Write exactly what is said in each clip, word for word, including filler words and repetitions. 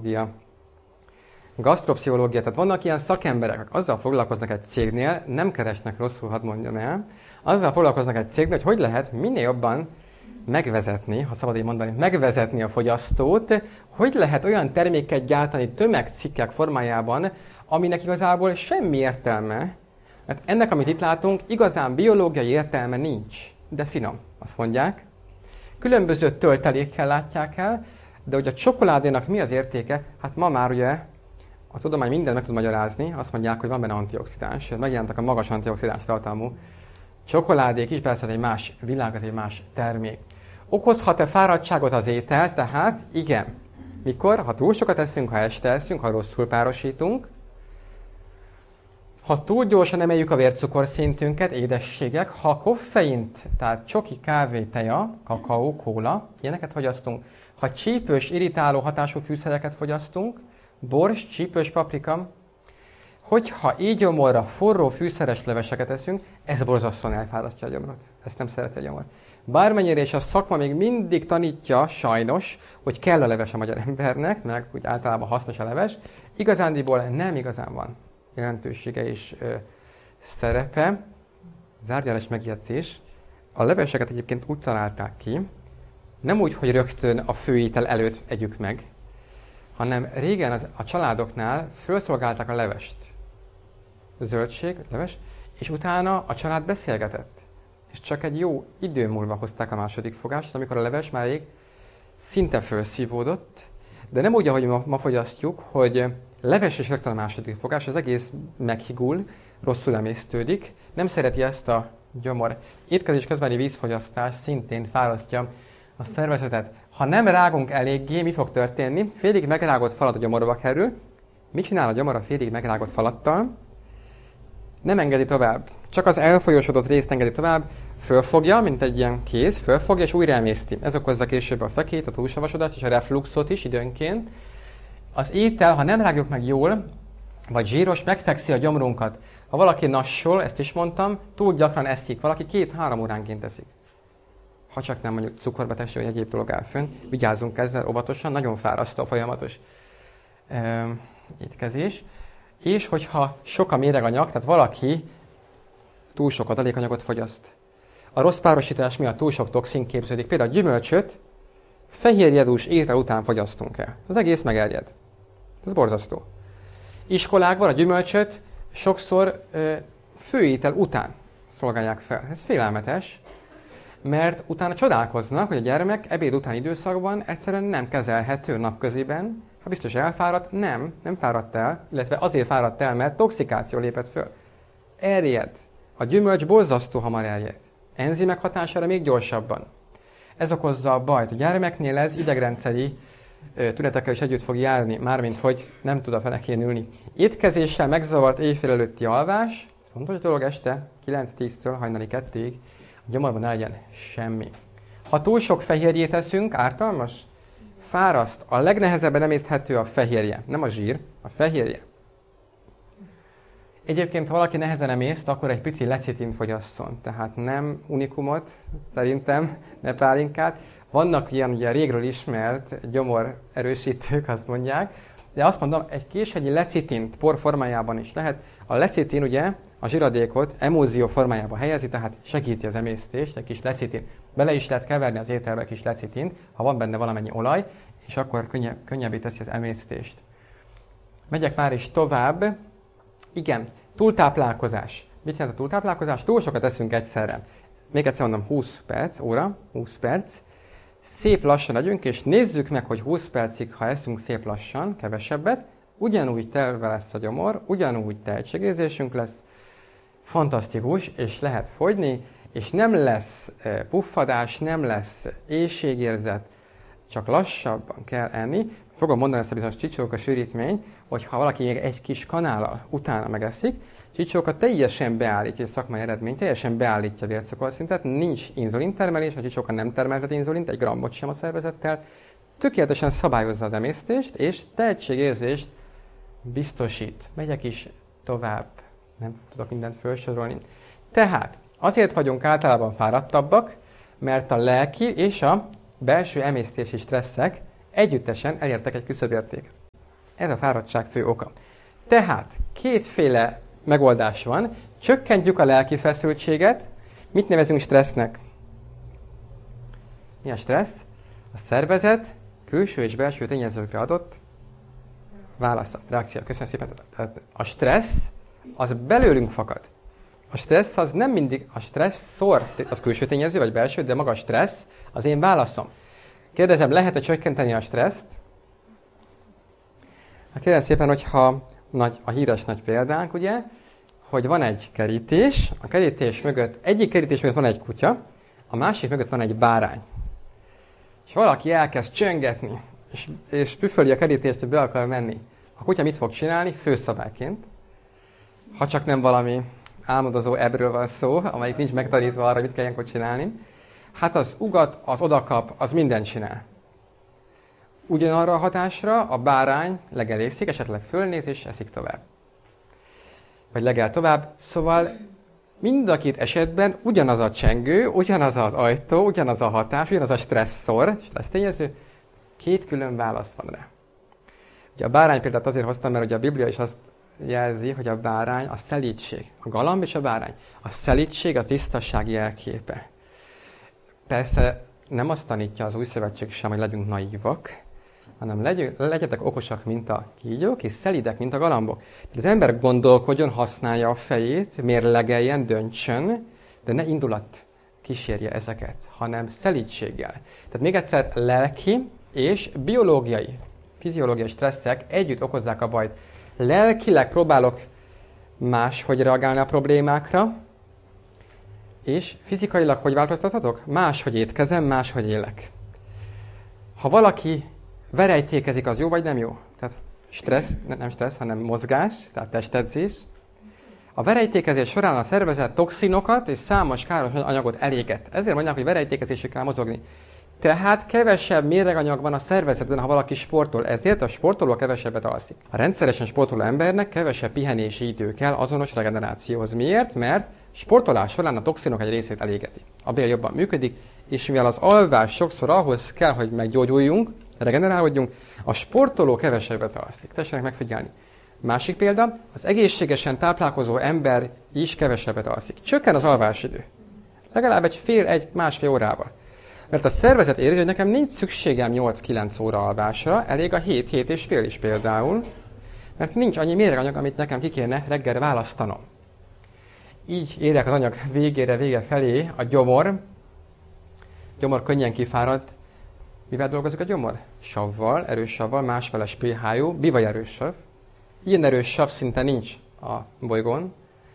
gasztropszichológia. Gasztropszichológia, tehát vannak ilyen szakemberek, akik azzal foglalkoznak egy cégnél, nem keresnek rosszul, hadd mondjam el, azzal foglalkoznak egy cégnél, hogy hogy lehet minél jobban megvezetni, ha szabad így mondani, megvezetni a fogyasztót, hogy lehet olyan terméket gyártani tömegcikkek formájában, aminek igazából semmi értelme, mert ennek, amit itt látunk, igazán biológiai értelme nincs, de finom, azt mondják. Különböző töltelékkel látják el, de hogy a csokoládénak mi az értéke, hát ma már ugye a tudomány mindent meg tud magyarázni, azt mondják, hogy van benne antioxidáns, megjelentek a magas antioxidáns tartalmú csokoládék is, persze ez egy más világ, ez egy más termék. Okozhat-e fáradtságot az étel? Tehát igen. Mikor? Ha túl sokat eszünk, ha este eszünk, ha rosszul párosítunk, ha túl gyorsan emeljük a vércukorszintünket, édességek, ha koffeint, tehát csoki, kávé, teja, kakaó, kóla, ilyeneket fogyasztunk, ha csípős, irritáló hatású fűszereket fogyasztunk, borst, csípős paprika, hogyha éjgyomorra forró fűszeres leveseket eszünk, ez borzasztóan elfárasztja a gyomrot. Ezt nem szereti a gyomor. Bármennyire is a szakma még mindig tanítja, sajnos, hogy kell a leves a magyar embernek, meg úgy általában hasznos a leves, igazándiból nem igazán van jelentősége és ö, szerepe. Zárójeles megjegyzés. A leveseket egyébként úgy találták ki, nem úgy, hogy rögtön a főétel előtt együk meg, hanem régen az, a családoknál felszolgálták a levest. Zöldség, leves, és utána a család beszélgetett. És csak egy jó idő múlva hozták a második fogást, amikor a leves már rég szinte felszívódott, de nem úgy, ahogy ma, ma fogyasztjuk, hogy leves és rögtön a második fogás, az egész meghigul, rosszul emésztődik, nem szereti ezt a gyomor. Étkezés közbeni vízfogyasztás szintén fárasztja a szervezetet. Ha nem rágunk eléggé, mi fog történni? Félig megrágott falat a gyomorba kerül. Mit csinál a gyomor a félig megrágott falattal? Nem engedi tovább. Csak az elfolyósodott részt engedi tovább, fölfogja, mint egy ilyen kéz, fölfogja és újra emészti. Ez okozza később a fekét, a túlsavasodást és a refluxot is időnként. Az étel, ha nem rágjuk meg jól, vagy zsíros, megfekszi a gyomrunkat. Ha valaki nassol, ezt is mondtam, túl gyakran eszik, valaki két-három óránként eszik. Ha csak nem mondjuk cukorbetegség vagy egyéb dolog áll fönn, vigyázzunk ezzel óvatosan, nagyon fárasztó a folyamatos e, étkezés. És hogyha sok a méreganyag, tehát valaki túl sok adalékanyagot fogyaszt. A rossz párosítás miatt túl sok toxin képződik. Például a gyümölcsöt fehérjedús étel után fogyasztunk el. Az egész megerjed. Ez borzasztó. Iskolákban a gyümölcsöt sokszor ö, főétel után szolgálják fel. Ez félelmetes, mert utána csodálkoznak, hogy a gyermek ebéd utáni időszakban egyszerűen nem kezelhető napközében. Ha biztos elfáradt, nem, nem fáradt el, illetve azért fáradt el, mert toxikáció lépett föl. Erjed. A gyümölcs borzasztó hamar erjed. Enzimek hatására még gyorsabban. Ez okozza a bajt. A gyermeknél ez idegrendszeri ö, tünetekkel is együtt fog járni, mármint hogy nem tud a fenekén ülni. Étkezéssel megzavart éjfél előtti alvás, fontos dolog este, kilenc-tíztől hajnali kettőig, a gyomorban ne legyen semmi. Ha túl sok fehérjét eszünk, ártalmas, fáraszt, a legnehezebben emészthető a fehérje, nem a zsír, a fehérje. Egyébként, ha valaki nehezen emészt, akkor egy pici lecitint fogyasszon. Tehát nem unikumot, szerintem, ne pálinkát. Vannak ilyen ugye régről ismert gyomor erősítők, azt mondják. De azt mondom, egy késegyi lecitint por formájában is lehet. A lecitin ugye a zsiradékot emulzió formájába helyezi, tehát segíti az emésztést, egy kis lecitin. Bele is lehet keverni az ételbe kis lecitint, ha van benne valamennyi olaj, és akkor könnyebb, könnyebbé teszi az emésztést. Megyek már is tovább. Igen, túltáplálkozás. Mit jelent a túltáplálkozás? Túl sokat eszünk egyszerre. Még egyszer mondom, húsz perc, óra, húsz perc. Szép lassan legyünk, és nézzük meg, hogy húsz percig, ha eszünk szép lassan, kevesebbet, ugyanúgy telve lesz a gyomor, ugyanúgy tehetségérzésünk lesz, fantasztikus, és lehet fogyni, és nem lesz puffadás, nem lesz éhségérzet, csak lassabban kell enni. Fogom mondani ezt a bizonyos csicsóka sűrítményt, hogy ha valaki még egy kis kanállal utána megeszik, csicsóka teljesen beállítja, egy szakmai eredmény, teljesen beállítja a vércukorszintet, nincs inzulintermelés, a csicsóka nem termeltet inzulint, egy grammot sem a szervezettel, tökéletesen szabályozza az emésztést, és tehetségérzést biztosít. Megyek is tovább, nem tudok mindent felsorolni. Tehát azért vagyunk általában fáradtabbak, mert a lelki és a belső emésztési stresszek együttesen elértek egy küszöbértéket. Ez a fáradtság fő oka. Tehát kétféle megoldás van. Csökkentjük a lelki feszültséget. Mit nevezünk stressznek? Mi a stressz? A szervezet külső és belső tényezőkre adott válasza, reakció. Köszönöm szépen. Tehát a stressz az belőlünk fakad. A stressz az nem mindig, a stresszor az külső tényező vagy belső, de maga a stressz az én válaszom. Kérdezem, lehet-e csökkenteni a stresszt? Hát kérdezem szépen, hogyha nagy, a híres nagy példánk, ugye, hogy van egy kerítés, a kerítés mögött, egyik kerítés mögött van egy kutya, a másik mögött van egy bárány. És valaki elkezd csöngetni, és, és püföli a kerítést, hogy be akar menni. A kutya mit fog csinálni? Főszabályként. Ha csak nem valami álmodozó ebbről van szó, amelyik nincs megtanítva arra, mit kell ilyenkor csinálni. Hát az ugat, az odakap, az mindent csinál. Ugyanarra a hatásra a bárány legelészik, esetleg fölnéz és eszik tovább. Vagy legel tovább. Szóval mind a két esetben ugyanaz a csengő, ugyanaz az ajtó, ugyanaz a hatás, ugyanaz a stresszor, stressz tényező, két külön válasz van rá. Ugye a bárány példát azért hoztam, mert ugye a Biblia is azt jelzi, hogy a bárány a szelídség. A galamb és a bárány. A szelídség a tisztaság jelképe. Persze nem azt tanítja az új szövetség sem, hogy legyünk naívak, hanem legyünk, legyetek okosak, mint a kígyók, és szelídek, mint a galambok. Tehát az ember gondolkodjon, használja a fejét, mérlegeljen, döntsön, de ne indulat kísérje ezeket, hanem szelídséggel. Tehát még egyszer lelki és biológiai, fiziológiai stresszek együtt okozzák a bajt. Lelkileg próbálok máshogy reagálni a problémákra, és fizikailag hogy változtathatok? Máshogy étkezem, máshogy élek. Ha valaki verejtékezik, az jó vagy nem jó? Tehát stressz, nem stressz, hanem mozgás, tehát testedzés. A verejtékezés során a szervezet toxinokat és számos káros anyagot eléget. Ezért mondják, hogy verejtékezésre kell mozogni. Tehát kevesebb méreganyag van a szervezetben, ha valaki sportol. Ezért a sportoló kevesebbet alszik. A rendszeresen sportoló embernek kevesebb pihenési idő kell azonos regenerációhoz. Miért? Mert sportolás során a toxinok egy részét elégeti. A bél jobban működik, és mivel az alvás sokszor ahhoz kell, hogy meggyógyuljunk, regenerálódjunk, a sportoló kevesebbet alszik. Tessenek megfigyelni. Másik példa, az egészségesen táplálkozó ember is kevesebbet alszik. Csökken az alvásidő. Legalább egy fél, egy, másfél órával. Mert a szervezet érzi, hogy nekem nincs szükségem nyolc-kilenc óra alvásra, elég a hét-hét és fél is például, mert nincs annyi méreganyag, amit nekem ki kéne reggel választanom. Így érek az anyag végére, vége felé a gyomor. Gyomor könnyen kifárad. Mivel dolgozik a gyomor? Savval, erős savval, másfeles pé há-jú, bivaj erős sav. Ilyen erős sav szinte nincs a bolygón.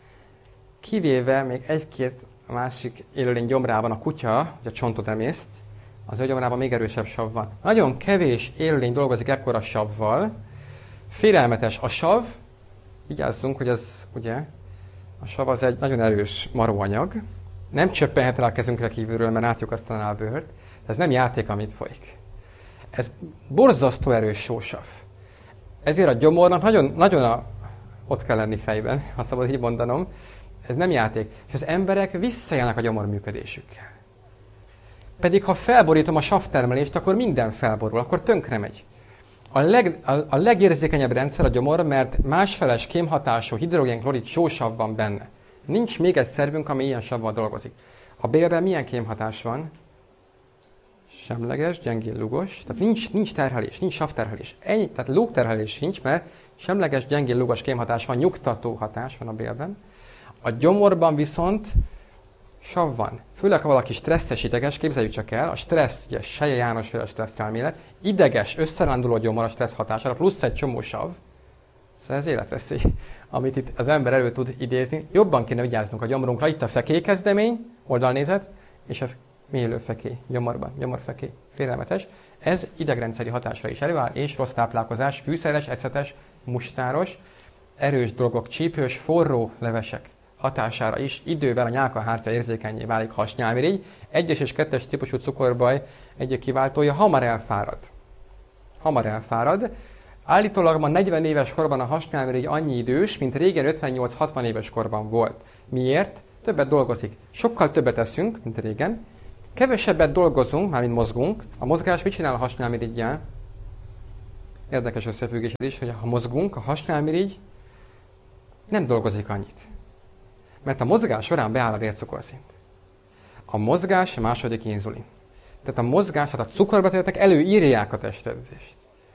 Kivéve még egy-két a másik élőlény gyomrában a kutya, hogy a csontot emészt, az ő gyomrában még erősebb sav van. Nagyon kevés élőlény dolgozik ekkora savval. Félelmetes a sav. Vigyázzunk, hogy ez ugye, a sav az egy nagyon erős maróanyag. Nem csöppenhet rá a kezünkre kívülről, mert átlyukasztaná a bőrt. Ez nem játék, amit folyik. Ez borzasztó erős sósav. Ezért a gyomornak nagyon, nagyon a, ott kell lenni fejben, ha szabad így mondanom. Ez nem játék. És az emberek visszaélnek a gyomor működésükkel. Pedig ha felborítom a savtermelést, akkor minden felborul, akkor tönkre megy. A, leg, a, a legérzékenyebb rendszer a gyomor, mert másfeles kémhatású hidrogén-klorid sósav van benne. Nincs még egy szervünk, ami ilyen savval dolgozik. A bélben milyen kémhatás van? Semleges, gyengén lugos. Tehát nincs, nincs terhelés, nincs savterhelés. Ennyi, tehát lúgterhelés sincs, mert semleges, gyengén lugos kémhatás van, nyugtató hatás van a bélben. A gyomorban viszont sav van. Főleg, ha valaki stresszes, ideges, képzeljük csak el, a stressz, ugye Seje Jánosféle stressz elmélet, ideges, összeránduló gyomor a stressz hatására, plusz egy csomó sav. Szóval ez életveszély, amit itt az ember elő tud idézni. Jobban kéne vigyáznunk a gyomorunkra. Itt a fekélykezdemény, oldalnézet, és a mélőfekély, gyomorban, gyomorfekély, félelmetes. Ez idegrendszeri hatásra is előáll, és rossz táplálkozás, fűszeres, ecetes, mustáros, erős dolgok, csípős, forró levesek hatására is idővel a nyálkahártya érzékenyé válik, hasnyálmirigy. Egyes és kettes típusú cukorbaj egyik kiváltója hamar elfárad. Hamar elfárad. Állítólag ma negyven éves korban a hasnyálmirigy annyi idős, mint régen ötvennyolc-hatvan éves korban volt. Miért? Többet dolgozik. Sokkal többet eszünk, mint régen. Kevesebbet dolgozunk, mármint mozgunk. A mozgás mit csinál a hasnyálmiriggyel? Érdekes összefüggés is, hogy ha mozgunk, a hasnyálmirigy nem dolgozik annyit. Mert a mozgás során beáll a vércukorszint. A mozgás a második inzulin. Tehát a mozgás, hát a cukorbetegek előírják a testedzést.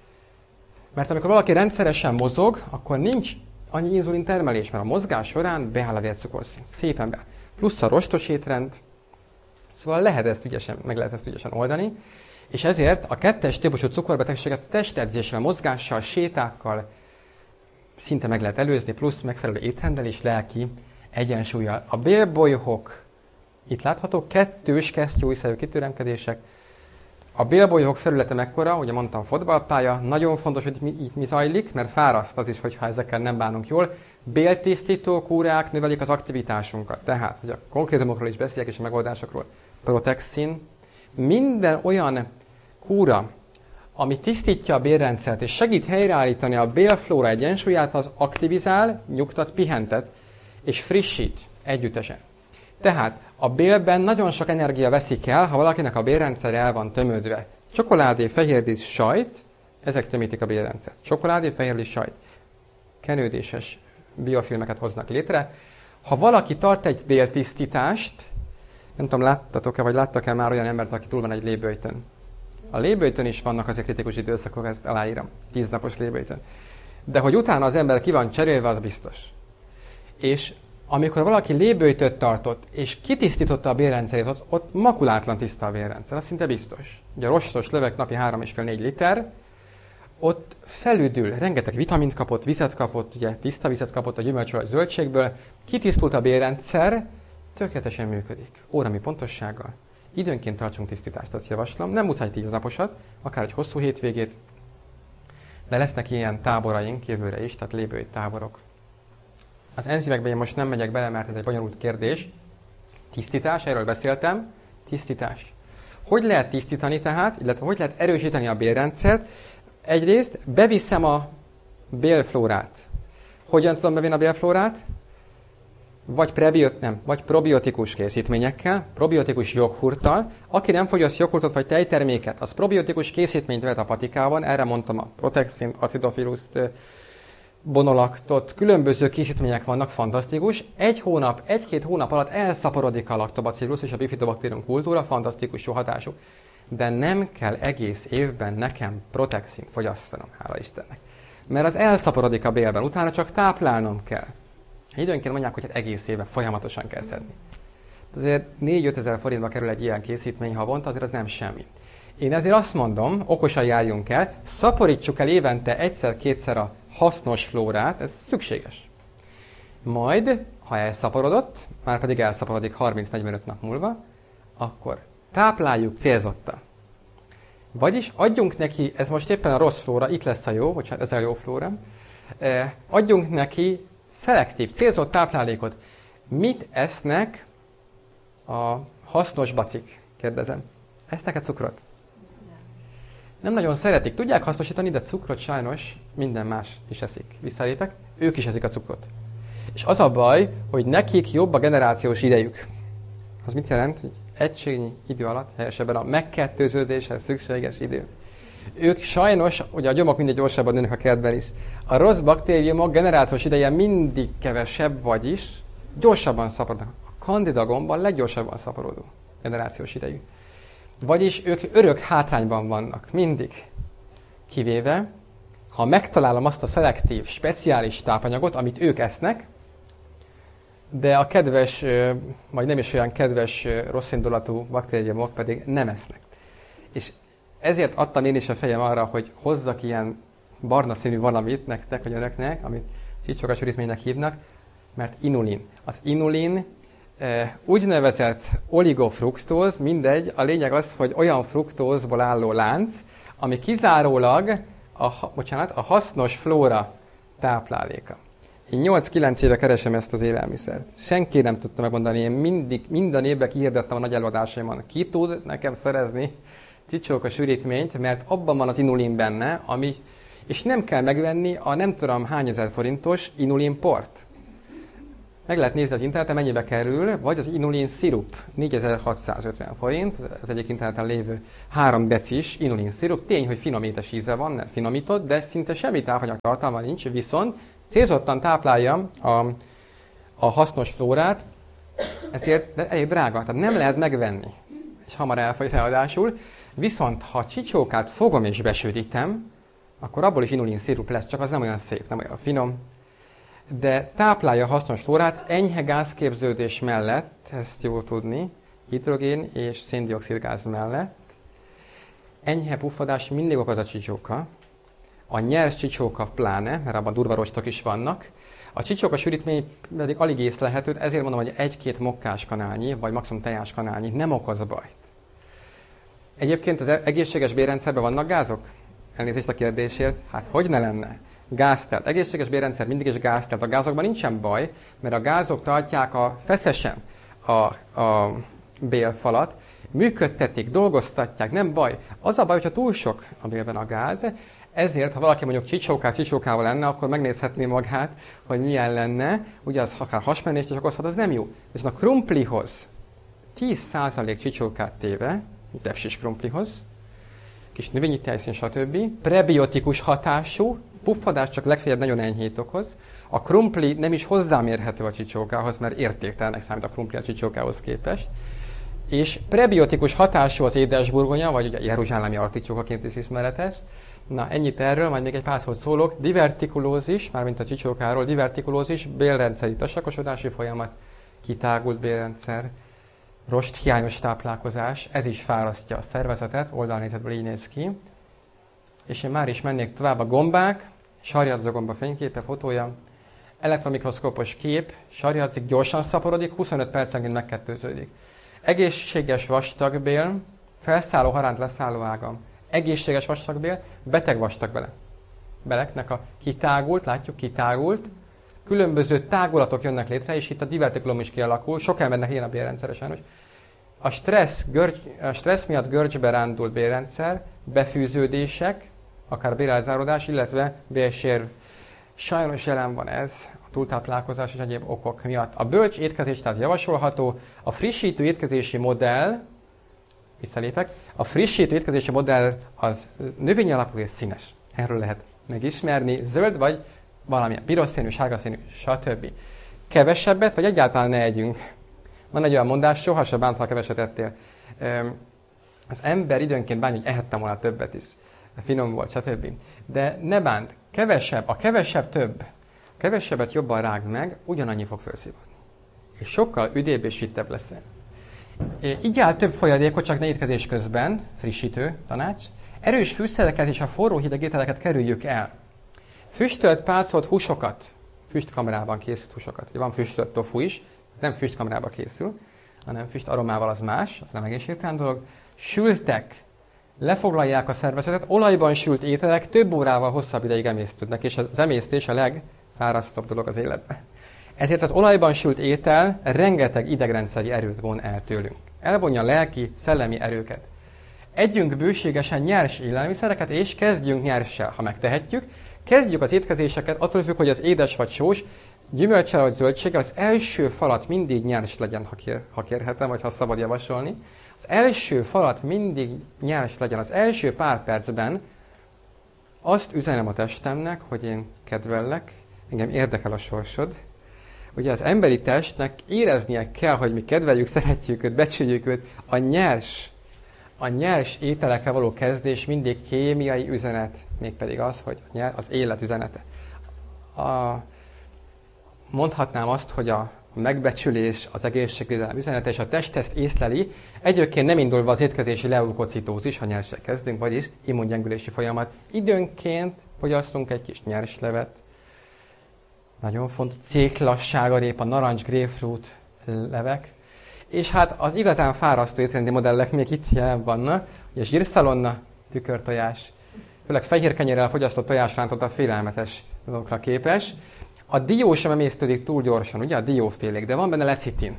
Mert amikor valaki rendszeresen mozog, akkor nincs annyi inzulin termelés, mert a mozgás során beáll a vércukorszint. Szépen beáll. Plusz a rostos étrend. Szóval lehet ezt ügyesen, meg lehet ezt ügyesen oldani. És ezért a kettes típusú cukorbetegséget testedzéssel, mozgással, sétákkal szinte meg lehet előzni, plusz megfelelő étrenddel és lelki egyensúllyal. A bélbolyhok, itt látható, kettős kesztyújszerű kitöremkedések. A bélbolyhok felülete mekkora, ugye mondtam, fotballpálya, nagyon fontos, hogy itt mi zajlik, mert fáraszt az is, hogyha ezekkel nem bánunk jól. Béltisztító kúrák növelik az aktivitásunkat. Tehát, hogy a konkrétumokról is beszéljek, és a megoldásokról. Protexin, minden olyan kúra, ami tisztítja a bélrendszert, és segít helyreállítani a bélflóra egyensúlyát, az aktivizál, nyugtat, pihentet, és frissít együttesen. Tehát a bélben nagyon sok energia veszik el, ha valakinek a bélrendszer el van tömödve. Csokoládé, fehérliz, sajt, ezek tömítik a bélrendszert. Csokoládé, fehérliz, sajt. Kenődéses biofilmeket hoznak létre. Ha valaki tart egy béltisztítást, nem tudom, láttatok-e, vagy láttak-e már olyan embert, aki túl van egy lébőjtön. A lébőjtön is vannak azért kritikus időszakok, ezt aláírom. Tíznapos lébőjtön. De hogy utána az ember ki van cserélve, az biztos. És amikor valaki lébőjtöt tartott, és kitisztította a bélrendszerét, ott, ott makulátlan tiszta a bélrendszer, az szinte biztos. Ugye a rostos löveg napi három és fél négy liter, ott felüdül, rengeteg vitamint kapott, vizet kapott, ugye tiszta vizet kapott a gyümölcsből, a zöldségből, kitisztult a bélrendszer, tökéletesen működik. Órami pontossággal. Időnként tartsunk tisztítást, azt javaslom. Nem muszáj tíznaposat, akár egy hosszú hétvégét, de lesznek ilyen táboraink jövőre is, tehát lébői táborok. Az enzimekben én most nem megyek bele, mert ez egy bonyolult kérdés. Tisztítás, erről beszéltem. Tisztítás. Hogy lehet tisztítani tehát, illetve hogy lehet erősíteni a bélrendszert? Egyrészt beviszem a bélflórát. Hogyan tudom bevinni a bélflórát? Vagy, prebiot, nem, vagy probiotikus készítményekkel, probiotikus joghurttal. Aki nem fogyaszt joghurtot vagy tejterméket, az probiotikus készítményt vehet a patikában. Erre mondtam a Protexin, acidofilust, bonolaktot, különböző készítmények vannak, fantasztikus. Egy hónap, egy-két hónap alatt elszaporodik a laktobacillus és a bifidobakterium kultúra, fantasztikus jó hatású. De nem kell egész évben nekem Protexin fogyasztanom, hála Istennek. Mert az elszaporodik a bélben, utána csak táplálnom kell. Időnként mondják, hogy hát egész évben folyamatosan kell szedni. Azért négy-öt ezer forintba kerül egy ilyen készítmény havonta, azért az nem semmi. Én ezért azt mondom, okosan járjunk el, szaporítsuk el évente egyszer-kétszer a hasznos flórát, ez szükséges. Majd, ha elszaporodott, már pedig elszaporodik harminc-negyvenöt nap múlva, akkor tápláljuk célzottan. Vagyis adjunk neki, ez most éppen a rossz flóra, itt lesz a jó, bocsánat, ez a jó flóra, eh, adjunk neki szelektív, célzott táplálékot. Mit esznek a hasznos bacik? Kérdezem. Esznek-e cukrot? Nem nagyon szeretik. Tudják hasznosítani, de cukrot sajnos minden más is eszik. Visszalépek, ők is eszik a cukrot. És az a baj, hogy nekik jobb a generációs idejük. Az mit jelent? Hogy egységnyi idő alatt, helyesebben a megkettőződéshez szükséges idő. Ők sajnos, ugye a gyomok mindig gyorsabban nőnek a kertben is, a rossz baktériumok generációs ideje mindig kevesebb, vagyis gyorsabban szaporodnak. A Candida gomba leggyorsabban szaporodó generációs idejű. Vagyis ők örök hátrányban vannak, mindig. Kivéve, ha megtalálom azt a szelektív, speciális tápanyagot, amit ők esznek, de a kedves, vagy nem is olyan kedves, rosszindulatú baktériumok pedig nem esznek. És ezért adtam én is a fejem arra, hogy hozzak ilyen barna színű valamit nektek, vagy önöknek, amit csicsogas üritménynek hívnak, mert inulin. Az inulin e, úgynevezett oligofruktóz, mindegy, a lényeg az, hogy olyan fruktózból álló lánc, ami kizárólag a, bocsánat, a hasznos flóra tápláléka. Én nyolc-kilenc éve keresem ezt az élelmiszert. Senki nem tudta megmondani, én mindig, minden évben kihirdettem a nagy előadásaimon. Ki tud nekem szerezni csicsókos üritményt, mert abban van az inulin benne, ami, és nem kell megvenni a nem tudom hány ezer forintos inulin port. meg lehet nézni az interneten, mennyibe kerül, vagy az inulin szirup, négyezer-hatszázötven forint, ez egyik interneten lévő három decis inulin szirup. Tény, hogy finom édes íze van, nem finomított, de szinte semmi tápanyag tartalma nincs, viszont célzottan táplálja a, a hasznos flórát, ezért elég drága, tehát nem lehet megvenni, és hamar elfogy ráadásul. Viszont ha csicsókát fogom és besűrítem, akkor abból is inulin szirup lesz, csak az nem olyan szép, nem olyan finom. De táplálja a hasznos flórát, enyhe gázképződés mellett, ezt jó tudni, hidrogén és széndioxid gáz mellett. Enyhe puffadás mindig okoz a csicsóka, a nyers csicsóka pláne, mert abban durva rostok is vannak. A csicsóka sűrítmény pedig alig észlelhető, ezért mondom, hogy egy-két mokkás kanálnyi, vagy maximum tejás kanálnyi nem okoz bajt. Egyébként az egészséges bélrendszerben vannak gázok? Elnézést a kérdésért. Hát hogy ne lenne? Gáztelt. Egészséges bélrendszer mindig is gáztelt. A gázokban nincsen baj, mert a gázok tartják a feszesen a, a bélfalat, működtetik, dolgoztatják, nem baj. Az a baj, hogyha túl sok a bélben a gáz, ezért, ha valaki mondjuk csicsókát csicsókával lenne, akkor megnézhetné magát, hogy milyen lenne, ugye az akár hasmenést is okozhat, az nem jó. Viszont a krumplihoz tíz százalék csicsókát téve, tepsis krumplihoz, kis növényi tejszín, stb. Prebiotikus hatású, puffadás csak legfeljebb nagyon enyhét okoz. A krumpli nem is hozzámérhető a csicsókához, mert értéktelnek számít a krumpli a csicsókához képest. És prebiotikus hatású az édesburgonya, vagy ugye jeruzsálemi articsókaként is ismeretes. Na, ennyit erről, majd még egy pár szót szólok. Divertikulózis, mármint a csicsókáról, divertikulózis, bélrendszeri tasakosodási folyamat, kitágult bélrendszer, rosthiányos táplálkozás, ez is fárasztja a szervezetet, oldalnézetből így néz ki. És én már is mennék tovább a gombák, sarjadzagomba fényképe, fotója, elektromikroszkópos kép, sarjadzik, gyorsan szaporodik, huszonöt percenként megkettőződik. Egészséges vastagbél, felszálló haránt leszálló ága. Egészséges vastagbél, beteg vastagbele. Beleknek a kitágult, látjuk, kitágult, különböző tágulatok jönnek létre, és itt a divertikulum is kialakul, sok embernek ilyen a bélrendszere sajnos. A stressz, görcs, a stressz miatt görcsbe rándult bélrendszer, befűződések, akár bélelzáródás, illetve bélsérv. Sajnos jelen van ez a túltáplálkozás és egyéb okok miatt. A bölcs étkezés tehát javasolható, a frissítő étkezési modell, visszalépek, a frissítő étkezési modell az növényi alapú és színes. Erről lehet megismerni, zöld vagy valamilyen piros színű, sárga színű, stb. Kevesebbet, vagy egyáltalán ne együnk. Van egy olyan mondás, sohasem bántva keveset ettél. Az ember időnként bánja, hogy ehettem volna többet is. Finom volt, stb. De ne bánt, kevesebb, a kevesebb több. A kevesebbet jobban rágd meg, ugyanannyi fog felszívódni. És sokkal üdébb és fittebb leszel. Így áll több folyadékot, csak ne étkezés közben, frissítő tanács. Erős fűszereket és a forró hideg ételeket kerüljük el. Füstölt, pácolt húsokat, füstkamrában készült húsokat. Ugye van füstölt tofu is, ez nem füstkamrában készül, hanem füst aromával az más, az nem egészségtelen dolog. Sültek, lefoglalják a szervezetet, olajban sült ételek több órával hosszabb ideig emésztődnek, és az emésztés a legfárasztóbb dolog az életben. Ezért az olajban sült étel rengeteg idegrendszeri erőt von el tőlünk. Elvonja a lelki, szellemi erőket. Együnk bőségesen nyers élelmiszereket, és kezdjünk nyerssel, ha megtehetjük. Kezdjük az étkezéseket, attól függ, hogy az édes vagy sós, gyümölcsel vagy zöldséggel, az első falat mindig nyers legyen, ha, kér, ha kérhetem, vagy ha szabad javasolni. Az első falat mindig nyers legyen. Az első pár percben azt üzenem a testemnek, hogy én kedvellek, engem érdekel a sorsod. Ugye az emberi testnek éreznie kell, hogy mi kedveljük, szeretjük őt, becsüljük őt. A nyers, a nyers ételekre való kezdés mindig kémiai üzenet, mégpedig az, hogy az élet üzenete. A, mondhatnám azt, hogy a megbecsülés, az egészségvédelem üzenete, és a test ezt észleli, egyébként nem indulva az étkezési leukocitózis, ha nyersel kezdünk, vagyis immungyengülési folyamat. Időnként fogyasztunk egy kis nyerslevet, nagyon fontos, céklasságarépa, narancs, grapefruit levek, és hát az igazán fárasztó étrendi modellek még itt jelen vannak, ugye zsírszalonna, tükörtojás, főleg fehér kenyérrel fogyasztott tojásrántott a félelmetes dolgokra képes. A dió sem emésztődik túl gyorsan, ugye a diófélék, de van benne lecitin.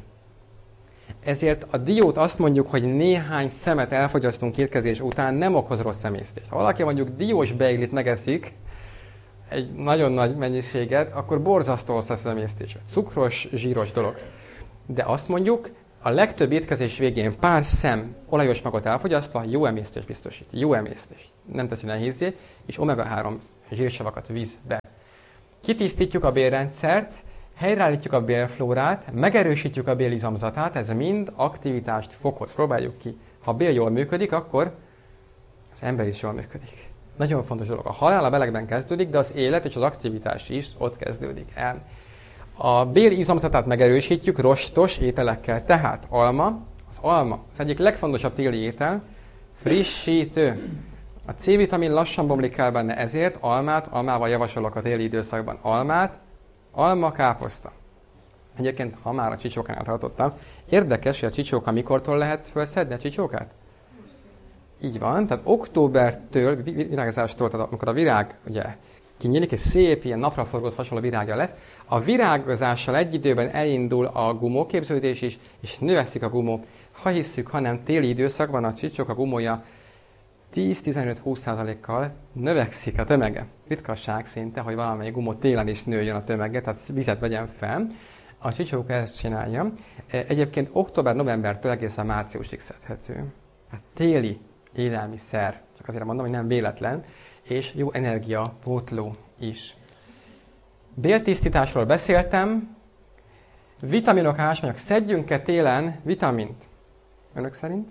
Ezért a diót azt mondjuk, hogy néhány szemet elfogyasztunk étkezés után, nem okoz rossz emésztést. Ha valaki mondjuk diós beiglit megeszik, egy nagyon nagy mennyiséget, akkor borzasztó lesz az emésztés. Cukros, zsíros dolog. De azt mondjuk, a legtöbb étkezés végén pár szem olajos magot elfogyasztva jó emésztést biztosít. Jó emésztést. Nem teszi nehézzé, és omega három zsírsavakat vízbe. Kitisztítjuk a bélrendszert, helyreállítjuk a bélflórát, megerősítjük a bélizomzatát, ez mind aktivitást fokoz. Próbáljuk ki. Ha a bél jól működik, akkor az ember is jól működik. Nagyon fontos dolog. A halál a belegben kezdődik, de az élet és az aktivitás is ott kezdődik el. A bél izomzatát megerősítjük rostos ételekkel, tehát alma, az alma az egyik legfontosabb téli étel, frissítő. A C-vitamin lassan bomlik el benne, ezért almát, almával javasolok a téli időszakban almát, alma, káposzta. Egyébként, ha már a csicsókánál tartottam, érdekes, hogy a csicsóka mikortól lehet felszedni a csicsókát? Így van, tehát októbertől, virágozástól, tehát amikor a virág ugye kinyílik, és szép, ilyen napraforgós hasonló virágja lesz, a virágozással egy időben elindul a gumóképződés is, és növekszik a gumó. Ha hisszük, hanem téli időszakban a csicsóka gumója tíz-tizenöt-húsz százalékkal növekszik a tömege. Ritkasság szinte, hogy valamelyik gumó télen is nőjön a tömege, tehát vizet vegyen fel. A csicsóka ezt csinálja. Egyébként október-novembertől egészen márciusig szedhető. Hát téli élelmiszer, csak azért mondom, hogy nem véletlen, és jó energiapótló is. Béltisztításról beszéltem. Vitaminok, ásványok. Szedjünk-e télen vitamint? Önök szerint?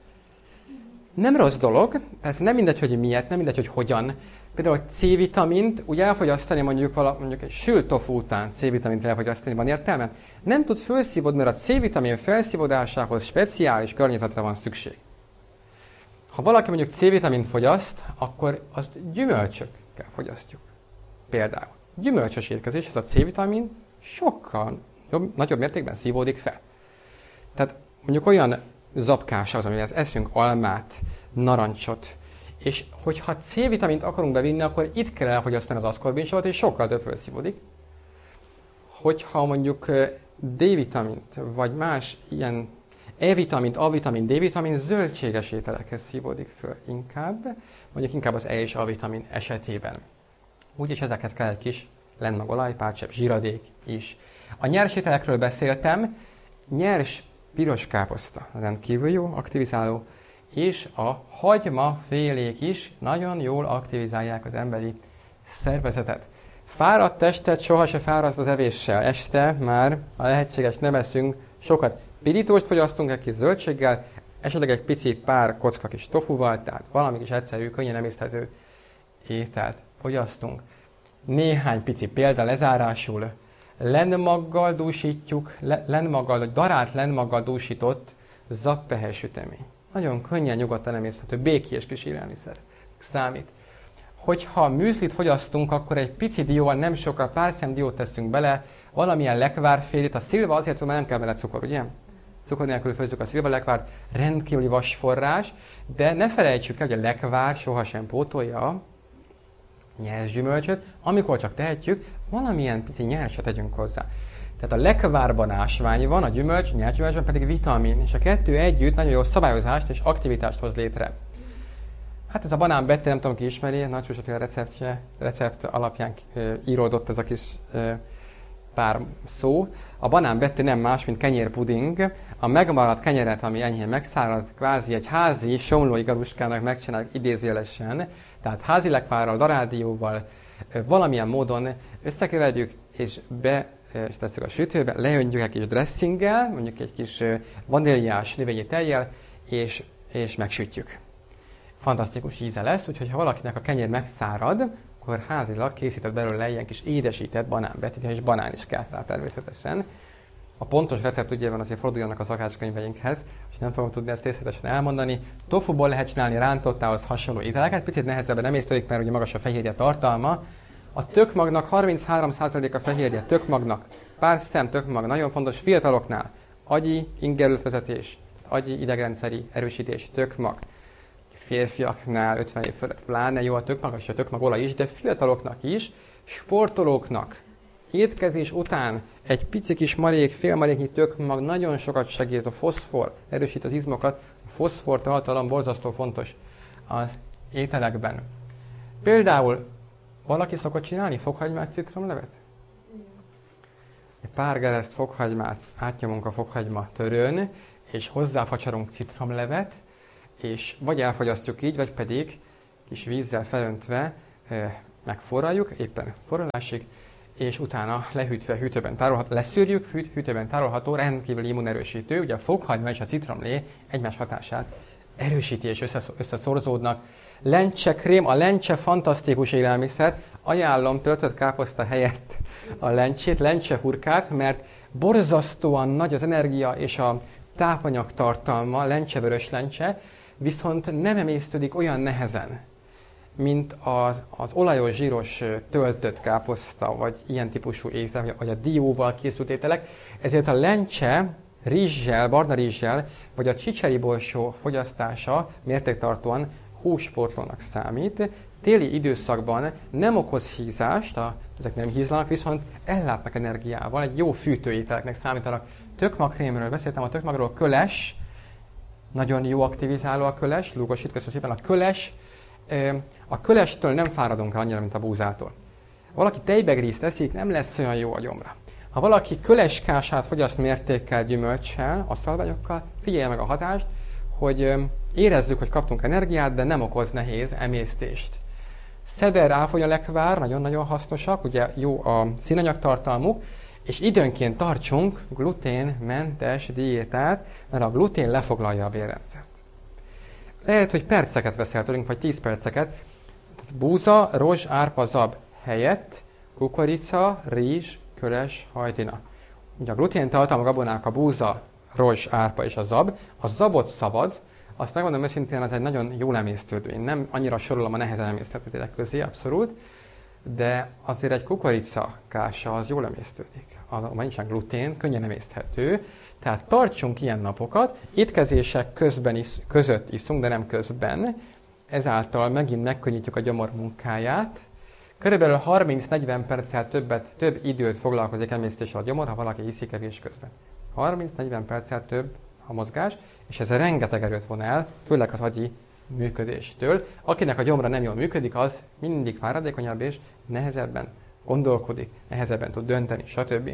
Nem rossz dolog, ez nem mindegy, hogy miért, nem mindegy, hogy hogyan. Például a C-vitamint úgy elfogyasztani mondjuk, vala, mondjuk egy sült tofu után C-vitamint elfogyasztani, van értelme? Nem tud felszívódni, mert a C-vitamin felszívódásához speciális környezetre van szükség. Ha valaki mondjuk C-vitamint fogyaszt, akkor azt gyümölcsökkel fogyasztjuk. Például gyümölcsös étkezés, ez a C-vitamin sokkal jobb, nagyobb mértékben szívódik fel. Tehát mondjuk olyan zapkás az, amivel eszünk almát, narancsot, és hogyha C-vitamint akarunk bevinni, akkor itt kell elfogyasztani az aszkorbinsavat, és sokkal több felszívódik. Hogyha mondjuk D-vitamint, vagy más ilyen E-vitamint, A-vitamin, D-vitamin zöldséges ételekhez szívódik föl inkább, mondjuk inkább az E és A-vitamin esetében. Úgyis ezekhez kell egy kis lennagolaj, pár csepp zsíradék is. A nyers ételekről beszéltem, nyers piros káposzta rendkívül jó, aktivizáló, és a hagymafélék is nagyon jól aktivizálják az emberi szervezetet. Fáradt testet sohasem fáraszt az evéssel. Este már, ha lehetséges, nem eszünk sokat. Pirítóst fogyasztunk egy kis zöldséggel, esetleg egy pici pár kocka kis tofuval, tehát valami kis egyszerű, könnyen emészthető ételt fogyasztunk. Néhány pici példa lezárásul. Lenmaggal dúsítjuk, le, lenmaggal, darált lenmaggal dúsított zappehely sütemény. Nagyon könnyen, nyugodtan emészthető, békés kis élelmiszer számít. Hogyha műzlit fogyasztunk, akkor egy pici dióval, nem sokkal, pár szem diót teszünk bele, valamilyen lekvárfélit. A szilva azért, hogy már nem kell bele cukor, ugye? Cukor nélkül főzzük a szilva lekvárt, rendkívüli vasforrás, de ne felejtsük el, hogy a lekvár sohasem pótolja a nyers gyümölcsöt, amikor csak tehetjük, valamilyen pici nyerset tegyünk hozzá. Tehát a lekvárban ásvány van, a gyümölcs, nyers gyümölcsben pedig vitamin, és a kettő együtt nagyon jó szabályozást és aktivitást hoz létre. Hát ez a banán betté, nem tudom ki ismeri, Nagy Zsuzsaféle receptje, recept alapján e, íródott ez a kis e, pár szó. A banán betté nem más, mint kenyérpuding. A megmaradt kenyeret, ami enyhén megszárad, kvázi egy házi somlói garuskának megcsináljuk idézőjelesen. Tehát házi lekvárral, darádióval, e, valamilyen módon összekeverjük, és be és tesszük a sütőbe, leöntjük egy kis dressinggel, mondjuk egy kis vaníliás növényi tejjel, és, és megsütjük. Fantasztikus íze lesz, úgyhogy ha valakinek a kenyér megszárad, akkor házilag készített belőle ilyen kis édesített banánbetit, és banán is kell rá természetesen. A pontos recept ugye van, azért forduljanak a szakácskönyveinkhez, és nem fogom tudni ezt részletesen elmondani. Tofuból lehet csinálni rántottához hasonló ételeket, picit nehezebben emésztődik, mert ugye magas a fehérje tartalma. A tökmagnak harminchárom százalék a fehérje, tökmagnak, pár szem tökmag, nagyon fontos fiataloknál. Agyi ingerültvezetés, agyi idegrendszeri erősítés, tökmag. Férfiaknál ötven év fölött pláne jó a tökmag, és a tökmagolaj is, de fiataloknak is, sportolóknak. Étkezés után egy pici kis marék, fél maréknyi tökmag nagyon sokat segít, a foszfor, erősít az izmokat, a foszfor tartalom borzasztó fontos az ételekben. Például Valaki szokott csinálni fokhagymás citromlevet? Egy pár gereszt fokhagymát átnyomunk a fokhagyma törőn, és hozzáfacsarunk citromlevet, és vagy elfogyasztjuk így, vagy pedig kis vízzel felöntve e, megforraljuk, éppen forralásig, és utána lehűtve hűtőben tárolható, leszűrjük, hűt, hűtőben tárolható, rendkívül immunerősítő. Ugye a fokhagyma és a citromlé egymás hatását erősíti és összeszorzódnak. Lencsekrém, a lencse fantasztikus élelmiszer. Ajánlom töltött káposzta helyett a lencsét, lencsehurkát, mert borzasztóan nagy az energia és a tápanyag tartalma, lencse, vörös lencse, viszont nem emésztődik olyan nehezen, mint az, az olajos, zsíros töltött káposzta, vagy ilyen típusú étel, vagy a dióval készült ételek. Ezért a lencse rizssel, barna rizssel, vagy a csicseri borsó fogyasztása mértéktartóan húspótlónak számít. Téli időszakban nem okoz hízást, a, ezek nem hízlanak, viszont ellátnak energiával, egy jó fűtőételeknek számítanak. Tökmagkrémről beszéltem, a tökmagról köles, nagyon jó aktivizáló a köles, Lugosít, köszönöm szépen, a köles, a kölestől nem fáradunk el annyira, mint a búzától. Ha valaki tejbegrízt eszik, nem lesz olyan jó a gyomra. Ha valaki köleskását fogyaszt mértékkel, gyümölcssel, asztalványokkal, figyelje meg a hatást, hogy érezzük, hogy kaptunk energiát, de nem okoz nehéz emésztést. Szeder, áfonya, lekvár nagyon-nagyon hasznosak, ugye jó a színanyagtartalmuk, és időnként tartsunk gluténmentes diétát, mert a glutén lefoglalja a bélrendszert. Lehet, hogy perceket veszel tőlünk, vagy tíz perceket. Tehát búza, rozs, árpa, zab helyett kukorica, rizs, köles, hajdina. Ugye a glutén tartalmú gabonák a búza, rozs, árpa és a zab. A zabot szabad, azt megmondom őszintén, az egy nagyon jól emésztődő. Én nem annyira sorolom a nehezen emészthetőek közé, abszolút, de azért egy kukorica kása az jól emésztődik. Az, ha nincsen glutén, könnyen emészthető. Tehát tartsunk ilyen napokat, étkezések közben is, között iszunk, de nem közben. Ezáltal megint megkönnyítjük a gyomor munkáját. Körülbelül harminc-negyven perccel többet, több időt foglalkozik emésztéssel a gyomor, ha valaki iszik evés közben. harminc-negyven perccel több a mozgás, és ez rengeteg erőt von el, főleg az agyi működéstől. Akinek a gyomra nem jól működik, az mindig fáradékonyabb és nehezebben gondolkodik, nehezebben tud dönteni, stb.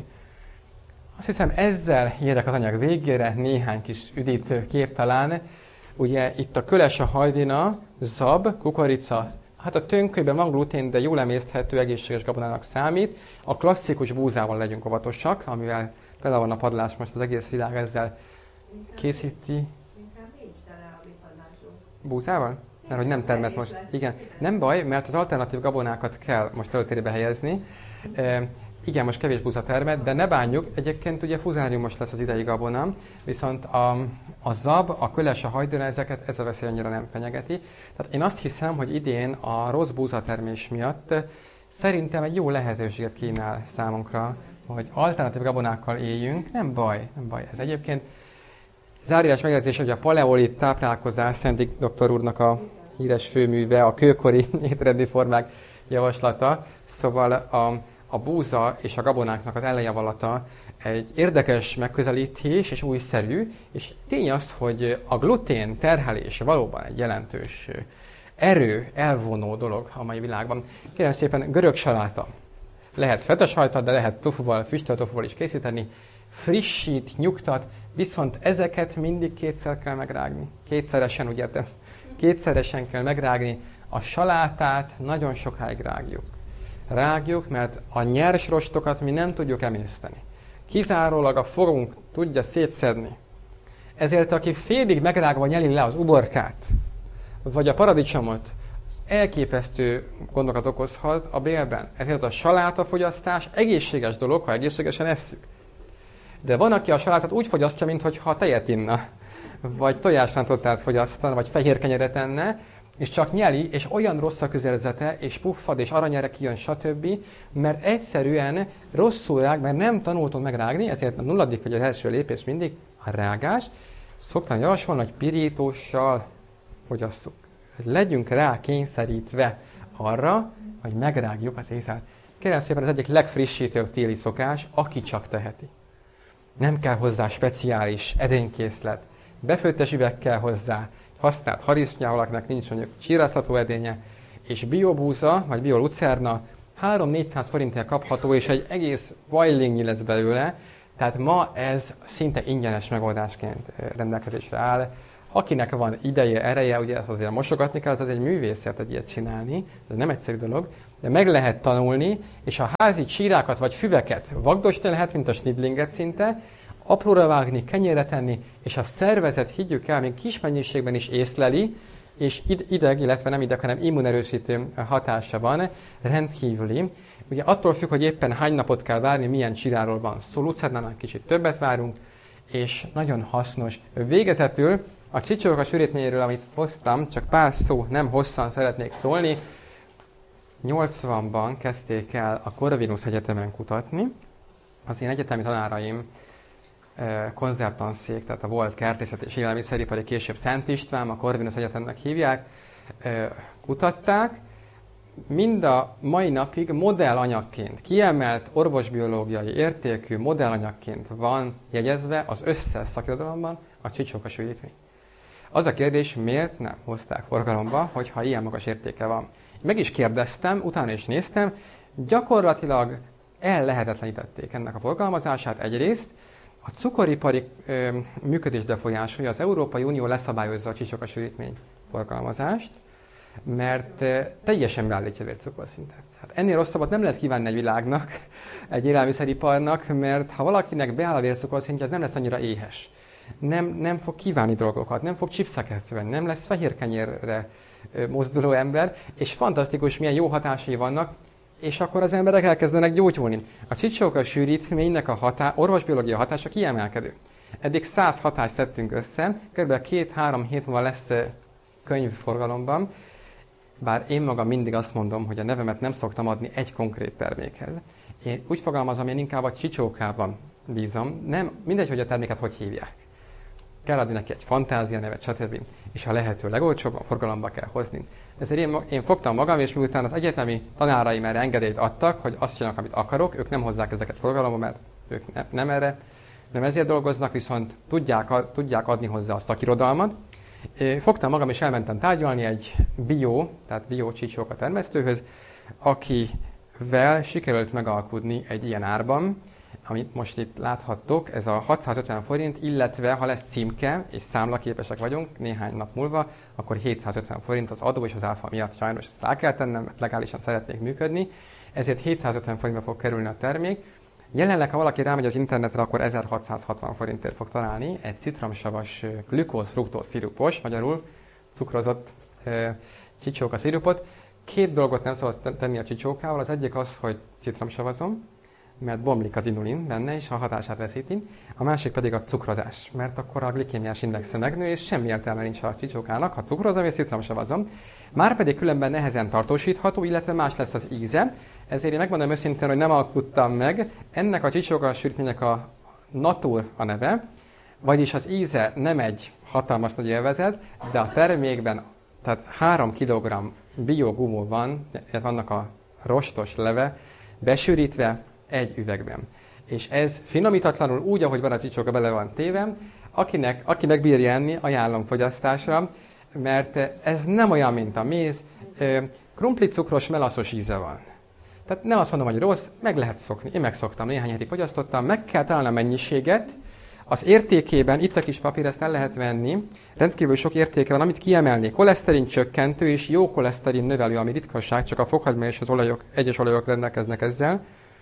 Azt hiszem, ezzel érek az anyag végére, néhány kis üdítő kép talán. Ugye itt a köles, a hajdina, zab, kukorica, hát a tönkölyben van glutén, de jól emészthető, egészséges gabonának számít. A klasszikus búzával legyünk óvatosak, amivel tele van a padlás, most az egész világ ezzel készíti. Inkább nincs tele a mi padlásunk. Búzával? Mert hogy nem termet most. Igen, nem baj, mert az alternatív gabonákat kell most előtérbe helyezni. E, igen, most kevés búza termet, de ne bánjuk, egyébként ugye fuzáriumos lesz az idei gabona, viszont a, a zab, a köles, a hajdina, ezeket ez a veszély annyira nem fenyegeti. Tehát én azt hiszem, hogy idén a rossz búzatermés miatt szerintem egy jó lehetőséget kínál számunkra, hogy alternatív gabonákkal éljünk. Nem baj, nem baj. Ez egyébként zárírás megjegyzés, hogy a paleolit táplálkozás, Szentik doktor úrnak a híres főműve, a kőkori étrendi formák javaslata, szóval a, a búza és a gabonáknak az ellenjavaslata egy érdekes megközelítés és újszerű, és tény az, hogy a glutén terhelése valóban egy jelentős erő, elvonó dolog a mai világban. Kérem szépen, görög saláta. Lehet fetesajta, de lehet tofuval, füstölt tofuval is készíteni. Frissít, nyugtat, viszont ezeket mindig kétszer kell megrágni. Kétszeresen, úgy értem. Kétszeresen kell megrágni. A salátát nagyon sokáig rágjuk. Rágjuk, mert a nyers rostokat mi nem tudjuk emészteni. Kizárólag a fogunk tudja szétszedni. Ezért aki félig megrágva nyeli le az uborkát, vagy a paradicsomot, elképesztő gondokat okozhat a bélben. Ezért a salátafogyasztás egészséges dolog, ha egészségesen esszük. De van, aki a salátát úgy fogyasztja, mintha tejet inna, vagy tojásrántottát fogyasztana, vagy fehér kenyeret enne, és csak nyeli, és olyan rossz a közelzete, és puffad, és aranyere kijön, stb., mert egyszerűen rosszul rág, mert nem tanultunk megrágni, ezért a nulladik vagy az első lépés mindig a rágás. Szoktam javasolni, hogy pirítóssal fogyasszuk. Legyünk rá kényszerítve arra, hogy megrágjuk az ételt. Kérem szépen, az egyik legfrissítőbb téli szokás, aki csak teheti. Nem kell hozzá speciális edénykészlet. Befőttes üveg kell hozzá, használt harisnya, valakinek nincs mondjuk csírasztató edénye, és biobúza, vagy biolucerna három-négyszáz forintért kapható, és egy egész vajlingnyi lesz belőle, tehát ma ez szinte ingyenes megoldásként rendelkezésre áll. Akinek van ideje, ereje, ugye ezt azért mosogatni kell, az az egy művészet egy ilyet csinálni, ez nem egyszerű dolog, de meg lehet tanulni, és a házi csírákat vagy füveket vagdosni lehet, mint a snidlinget szinte, apróra vágni, kenyérre tenni, és a szervezet, higgyük el, még kis mennyiségben is észleli, és ideg, illetve nem ideg, hanem immunerősítő hatása van, rendkívüli. Ugye attól függ, hogy éppen hány napot kell várni, milyen csiráról van szó, lucernánál kicsit többet várunk, és nagyon hasznos. Végezetül a csicsóka sűrítményéről, amit hoztam, csak pár szó, nem hosszan szeretnék szólni. nyolcvanban kezdték el a Corvinus Egyetemen kutatni. Az én egyetemi tanáraim konzervtanszék, tehát a volt kertészet és élelmiszeripari, később Szent István, a Corvinus Egyetemnek hívják, kutatták. Mind a mai napig modellanyagként, kiemelt orvosbiológiai értékű modellanyagként van jegyezve az összes szakirodalomban a csicsóka sűrítmény. Az a kérdés, miért nem hozták forgalomba, hogyha ilyen magas értéke van. Meg is kérdeztem, utána is néztem, gyakorlatilag ellehetetlenítették ennek a forgalmazását egyrészt. A cukoripari ö, működés befolyásolja, az Európai Unió leszabályozza a csicsóka sűrítmény forgalmazást, mert e, teljesen beállítja a vércukorszintet. Hát ennél rosszabbat nem lehet kívánni egy világnak, egy élelmiszeriparnak, mert ha valakinek beáll a vércukorszintje, az nem lesz annyira éhes. Nem, nem fog kívánni dolgokat, nem fog chipseket venni, nem lesz fehér kenyérre e, mozduló ember, és fantasztikus, milyen jó hatásai vannak, és akkor az emberek elkezdenek gyógyulni. A csicsóka sűrítménynek a hatá- orvosbiológiai hatása kiemelkedő. Eddig száz hatást szedtünk össze, kb. két-három hét múlva lesz könyvforgalomban, bár én magam mindig azt mondom, hogy a nevemet nem szoktam adni egy konkrét termékhez. Én úgy fogalmazom, én inkább a csicsókában bízom, nem mindegy, hogy a terméket hogy hívják. Kell adni neki egy fantázia nevet, stb. És a lehető legolcsóbban forgalomba kell hozni. Ezért én, én fogtam magam, és miután az egyetemi tanáraim erre engedélyt adtak, hogy azt csinálnak, amit akarok, ők nem hozzák ezeket forgalomba, mert ők ne, nem erre, nem ezért dolgoznak, viszont tudják, tudják adni hozzá a szakirodalmat. Fogtam magam, és elmentem tárgyalni egy bio, tehát bio csicsóka termesztőhöz, akivel sikerült megalkudni egy ilyen árban, amit most itt láthattok, ez a hatszázötven forint, illetve ha lesz címke, és számlaképesek vagyunk néhány nap múlva, akkor hétszázötven forint az adó és az áfa miatt sajnos ezt rá kell tennem, mert legálisan szeretnék működni, ezért hétszázötven forintba fog kerülni a termék. Jelenleg, ha valaki rámegy az internetre, akkor ezerhatszázhatvan forintért fog találni egy citromsavas glükóz-fruktóz szirupos, magyarul cukrozott e, csicsóka szirupot. Két dolgot nem szabad tenni a csicsókával, az egyik az, hogy citromsavazom, mert bomlik az inulin benne, és a hatását veszíti. A másik pedig a cukrozás, mert akkor a glikémiás indexe megnő, és semmi értelme nincs a csicsókának, ha cukrozom és citromsavazom. Márpedig különben nehezen tartósítható, illetve más lesz az íze. Ezért én megmondom őszintén, hogy nem alkuttam meg. Ennek a csicsóka sűrítménynek a natur a neve, vagyis az íze nem egy hatalmas nagy élvezet, de a termékben, tehát három kilogramm biogumó van, vannak a rostos leve, besűrítve egy üvegben. És ez finomítatlanul úgy, ahogy van a csicsóka, bele van téve, akinek, aki megbírja enni, ajánlom fogyasztásra, mert ez nem olyan, mint a méz, krumpli cukros, melaszos íze van. Tehát nem azt mondom, hogy rossz, meg lehet szokni. Én megszoktam, néhány hétig fogyasztottam, meg kell találni a mennyiséget. Az értékében, itt a kis papír, ezt el lehet venni, rendkívül sok értéke van, amit kiemelnék. Koleszterin csökkentő és jó koleszterin növelő, ami ritkaság, csak a fokhagyma és az olajok, egyes olajok rendelkeznek ezzel.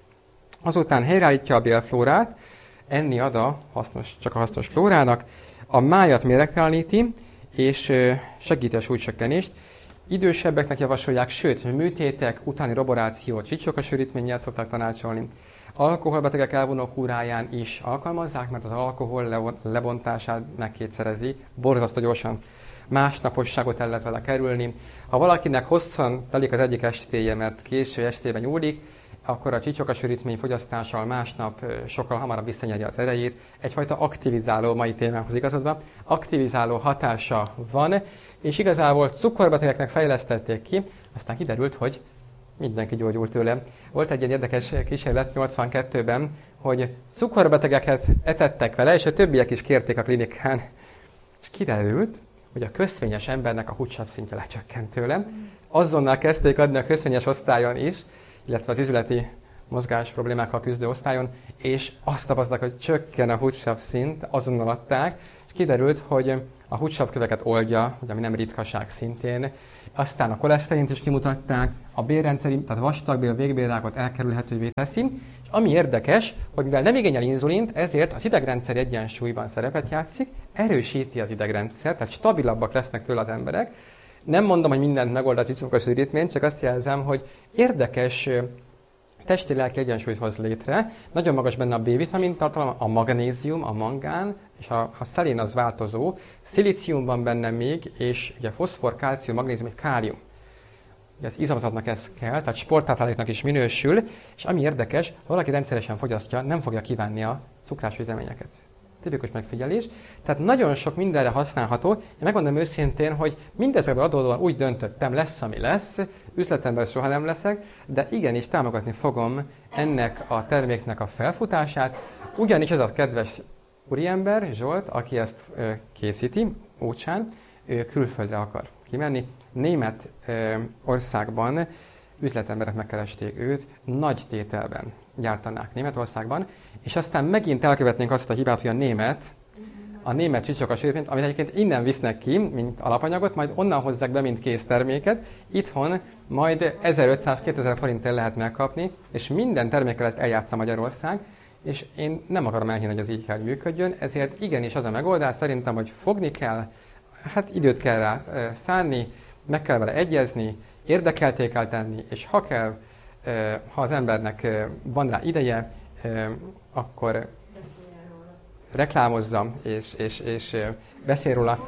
Azután helyreállítja a bélflórát, enni ad a hasznos, csak a hasznos flórának, a májat méregteleníti, és segíti a súlycsökkenést. Idősebbeknek javasolják, sőt, műtétek, utáni roboráció, csicsóka sűrítménnyel szokták tanácsolni. Alkoholbetegek elvonó kúráján is alkalmazzák, mert az alkohol lebontását megkétszerezi, borzasztó gyorsan másnaposságot el lehet vele kerülni. Ha valakinek hosszan telik az egyik estéje, mert késő estében nyúlik, akkor a csicsóka sűrítmény fogyasztással másnap sokkal hamarabb visszanyeri az erejét. Egyfajta aktivizáló, mai témához igazodva, aktivizáló hatása van, és igazából cukorbetegeknek fejlesztették ki, aztán kiderült, hogy mindenki gyógyult tőle. Volt egy ilyen érdekes kísérlet nyolcvankettőben, hogy cukorbetegeket etettek vele, és a többiek is kérték a klinikán. És kiderült, hogy a közvényes embernek a húgysav szintje lecsökkent tőle. azonnal kezdték adni a köszönjes osztályon is, illetve az izületi mozgás problémákkal küzdő osztályon, és azt tapasztalták, hogy csökken a húgysav szint, azonnal adták, és kiderült, hogy a húgysavköveket oldja, ami nem ritkaság szintén. Aztán a koleszterint is kimutatták, a bélrendszeri, tehát vastagbél, végbélrákot elkerülhetővé teszi. És ami érdekes, hogy mivel nem igényel inzulint, ezért az idegrendszer egyensúlyban szerepet játszik, erősíti az idegrendszer, tehát stabilabbak lesznek tőle az emberek. Nem mondom, hogy mindent megold a csicsokas ürítmény, csak azt jelzem, hogy érdekes testi-lelki egyensúlyt hoz létre. Nagyon magas benne a B-vitamin tartalom, a magnézium, a mangán, és a, a szelén az változó. Szilícium van benne még, és ugye foszfor, kálcium, magnézium és kálium. Ugye az izomzatnak ez kell, tehát sporttápláléknak is minősül, és ami érdekes, ha valaki rendszeresen fogyasztja, nem fogja kívánni a cukrás üzeményeket. Tipikus megfigyelés. Tehát nagyon sok mindenre használható. Én megmondom őszintén, hogy mindezekből adódóan úgy döntöttem, lesz, ami lesz, üzletemben soha nem leszek, de igenis támogatni fogom ennek a terméknek a felfutását, ugyanis ez a kedves úriember, Zsolt, aki ezt ö, készíti, Ócsán, ő külföldre akar kimenni. Német ö, országban üzletemberek megkeresték őt, nagy tételben gyártanák Németországban, és aztán megint elkövetnénk azt a hibát, hogy a német, a német csicsokas ürítményt, amit egyébként innen visznek ki, mint alapanyagot, majd onnan hozzák be, mint készterméket, itthon majd ezerötszáz-kétezer forintért lehet megkapni, és minden termékkel ezt eljátsza Magyarország, és én nem akarom elhinni, hogy ez így kell, hogy működjön, ezért igenis az a megoldás szerintem, hogy fogni kell, hát időt kell rá szánni, meg kell vele egyezni, érdekelté kell tenni, és ha kell, ha az embernek van rá ideje, akkor reklámozza és, és, és beszél róla.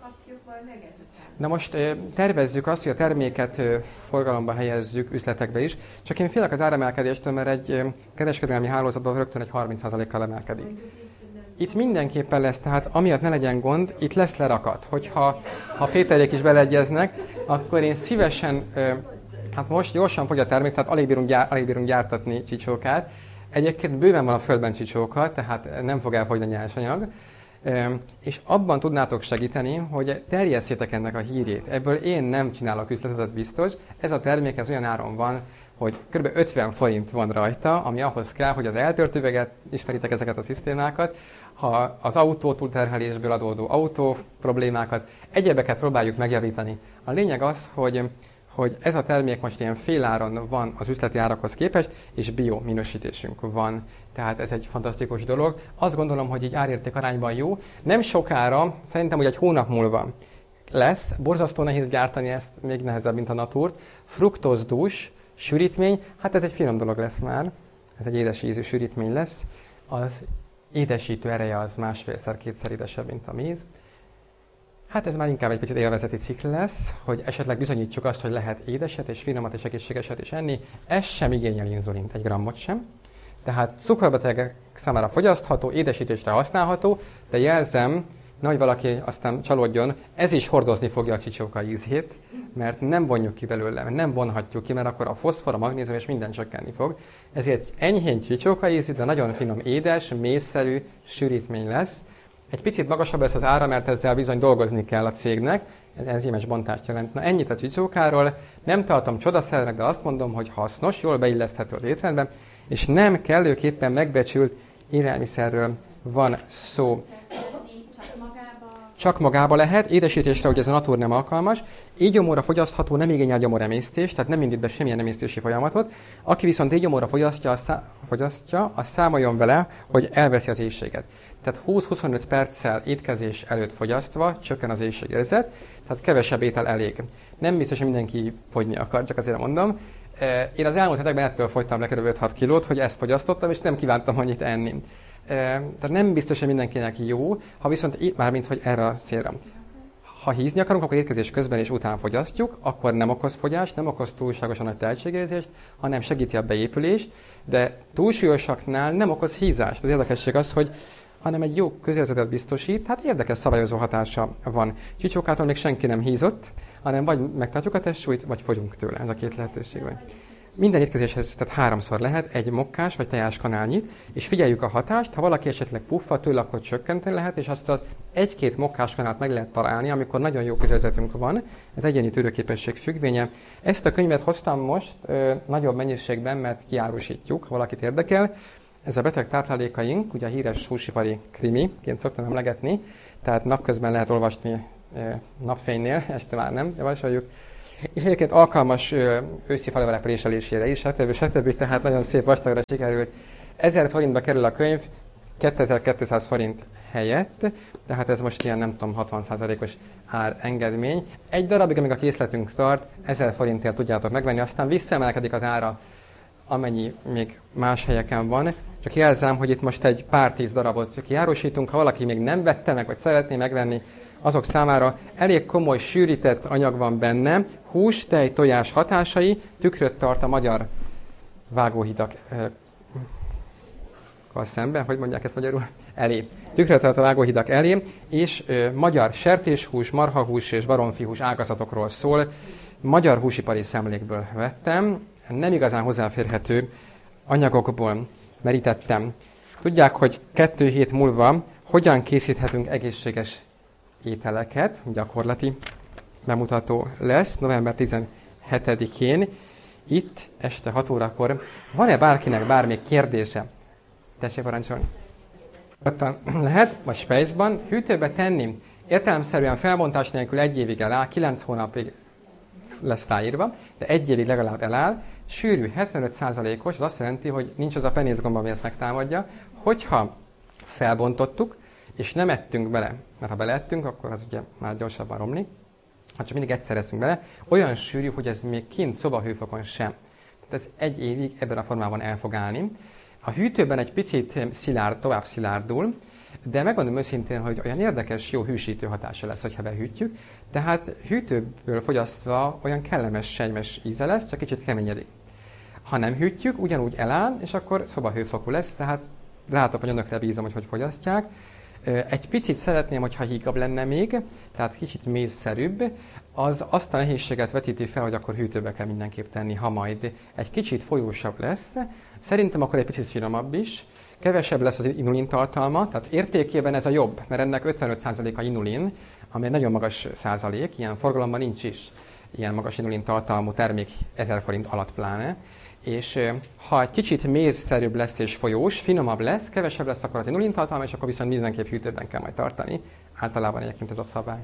Na most tervezzük azt, hogy a terméket forgalomba helyezzük üzletekbe is, csak én félek az áremelkedéstől, mert egy kereskedelmi hálózatban rögtön egy harminc százalékkal emelkedik. Itt mindenképpen lesz, tehát amiatt ne legyen gond, itt lesz lerakat. Hogyha ha Péterék is beleegyeznek, akkor én szívesen, hát most gyorsan fogy a termék, tehát alig bírunk, gyár, alig bírunk gyártatni csicsókát. Egyébként bőven van a földben csicsóka, tehát nem fog elfogyni a nyersanyag. És abban tudnátok segíteni, hogy terjesszétek ennek a hírét. Ebből én nem csinálok üzletet, az biztos. Ez a termék ez olyan áron van, hogy kb. ötven forint van rajta, ami ahhoz kell, hogy az eltört üveget, ismeritek ezeket a szisztémákat, ha az autó túlterhelésből adódó autó problémákat, egyebeket próbáljuk megjavítani. A lényeg az, hogy, hogy ez a termék most ilyen féláron van az üzleti árakhoz képest, és bio minősítésünk van. Tehát ez egy fantasztikus dolog. Azt gondolom, hogy így árérték arányban jó. Nem sokára, szerintem hogy egy hónap múlva lesz, borzasztó nehéz gyártani ezt, még nehezebb, mint a natúrt, fruktózdús sűrítmény, hát ez egy finom dolog lesz már, ez egy édes ízű sűrítmény lesz. Az édesítő ereje az másfélszer, kétszer édesebb, mint a méz. Hát ez már inkább egy picit élvezeti cikl lesz, hogy esetleg bizonyítsuk azt, hogy lehet édeset és finomat és egészségeset is enni. Ez sem igényel inzulint, egy grammot sem. Tehát cukorbetegek számára fogyasztható, édesítésre használható, de jelzem, nehogy valaki aztán csalódjon, ez is hordozni fogja a csicsóka ízét, mert nem vonjuk ki belőle, nem vonhatjuk ki, mert akkor a foszfor, a magnézium és minden csökkenni fog. Ezért enyhén csicsóka ízű, de nagyon finom, édes, mézszerű sűrítmény lesz. Egy picit magasabb lesz az ára, mert ezzel bizony dolgozni kell a cégnek, ez enzimes bontást jelent. Na ennyit a csicsókáról, nem tartom csodaszernek, de azt mondom, hogy hasznos, jól beilleszthető az étrendbe, és nem kellőképpen megbecsült élelmiszerről van szó. Csak magába lehet, édesítésre, hogy ez a natúr nem alkalmas, égyomóra fogyasztható, nem igényel gyomoremésztést, tehát nem indít be semmilyen emésztési folyamatot. Aki viszont égyomóra fogyasztja, a szá- fogyasztja, az számoljon vele, hogy elveszi az éhséget. Tehát húsz-huszonöt perccel étkezés előtt fogyasztva csökken az éhségérzet, tehát kevesebb étel elég. Nem biztos, hogy mindenki fogyni akar, csak azért mondom. Én az elmúlt hetekben ettől fogytam le kb. öt-hat kilót, hogy ezt fogyasztottam, és nem kívántam annyit enni. Tehát nem biztos, hogy mindenkinek jó, ha viszont mármint, hogy erre a célra. Ha hízni akarunk, akkor étkezés közben és után fogyasztjuk, akkor nem okoz fogyást, nem okoz túlságosan nagy tehetségérzést, hanem segíti a beépülést, de túlsúlyosaknál nem okoz hízást. Az érdekesség az, hogy hanem egy jó közérzetet biztosít, hát érdekes szabályozó hatása van. Csicsókától még senki nem hízott, hanem vagy megtartjuk a testsúlyt, vagy fogyunk tőle. Ez a két lehetőség van. Minden étkezéshez tehát háromszor lehet egy mokkás vagy tejás kanálnyit, és figyeljük a hatást, ha valaki esetleg puffa tőle, akkor csökkenteni lehet, és azt az egy-két mokkás kanált meg lehet találni, amikor nagyon jó közérzetünk van, ez egyéni tőrőképesség függvénye. Ezt a könyvet hoztam most ö, nagyobb mennyiségben, mert kiárusítjuk, ha valakit érdekel. Ez a beteg táplálékaink, ugye a híres húsipari krimiként szoktam emlegetni, tehát napközben lehet olvasni ö, napfénynél, este már nem, javasoljuk. És egyébként alkalmas ö, őszi falevelek préselésére is, stb. stb. Tehát nagyon szép vastagra sikerült. ezer forintba kerül a könyv, kétezer-kétszáz forint helyett, tehát ez most ilyen nem tudom, hatvan százalékos árengedmény. Egy darabig, amíg a készletünk tart, ezer forintért tudjátok megvenni, aztán visszaemelkedik az ára, amennyi még más helyeken van. Csak jelzem, hogy itt most egy pár tíz darabot kiárusítunk, ha valaki még nem vette meg, vagy szeretné megvenni, azok számára elég komoly sűrített anyag van benne, hús, tej, tojás hatásai, tükröt tart a magyar vágóhidakkal szemben, hogy mondják ezt magyarul? Elé. Tükröt tart a vágóhidak elé, és ö, magyar sertéshús, marhahús és baromfihús ágazatokról szól. Magyar húsipari szemlékből vettem, nem igazán hozzáférhető anyagokból merítettem. Tudják, hogy kettő hét múlva hogyan készíthetünk egészséges ételeket, gyakorlati bemutató lesz, november tizenhetedikén, itt este hat órakor. Van-e bárkinek bármi kérdése? Tessék parancsolni. Lehet, vagy spejzban, hűtőbe tenni, értelemszerűen felbontás nélkül egy évig eláll, kilenc hónapig lesz ráírva, de egy évig legalább eláll, sűrű, hetvenöt százalékos, az azt jelenti, hogy nincs az a penészgomba, ami ezt megtámadja. Hogyha felbontottuk, és nem ettünk bele, mert ha beleettünk, akkor az ugye már gyorsabban romlik, ha csak mindig egyszer eszünk bele, olyan sűrű, hogy ez még kint szobahőfokon sem. Tehát ez egy évig ebben a formában el fog állni. A hűtőben egy picit szilárd, tovább szilárdul, de megmondom őszintén, hogy olyan érdekes, jó hűsítő hatása lesz, hogyha behűtjük. Tehát hűtőből fogyasztva olyan kellemes, sejmes íze lesz, csak kicsit keményedik. Ha nem hűtjük, ugyanúgy eláll, és akkor szobahőfokú lesz, tehát látok, hogy önökre bízom, hogy hogy fogyasztják. Egy picit szeretném, hogyha hígabb lenne még, tehát kicsit mézszerűbb, az azt a nehézséget vetíti fel, hogy akkor hűtőbe kell mindenképp tenni, ha majd egy kicsit folyósabb lesz. Szerintem akkor egy picit finomabb is, kevesebb lesz az inulin tartalma, tehát értékében ez a jobb, mert ennek ötvenöt százalék a inulin, ami egy nagyon magas százalék, ilyen forgalomban nincs is ilyen magas inulin tartalmú termék ezer forint alatt pláne. És ha egy kicsit mézszerűbb lesz és folyós, finomabb lesz, kevesebb lesz akkor az inulin tartalma, és akkor viszont mindenképp hűtőben kell majd tartani. Általában egyébként ez a szabály.